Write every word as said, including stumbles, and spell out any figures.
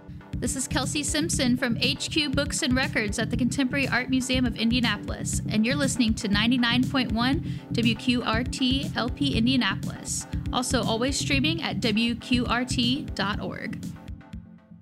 This is Kelsey Simpson from H Q Books and Records at the Contemporary Art Museum of Indianapolis, and you're listening to ninety-nine point one W Q R T L P Indianapolis. Also, always streaming at W Q R T dot org.